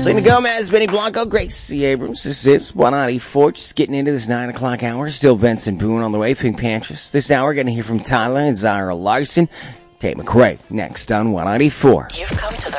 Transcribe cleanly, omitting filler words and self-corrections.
Selena Gomez, Benny Blanco, Gracie Abrams. This is 194. Just getting into this 9 o'clock hour. Still Benson Boone on the way. Pink Panthers. This hour, going to hear from Tyler and Zyra Larson. Tate McRae next on 194. You've come to the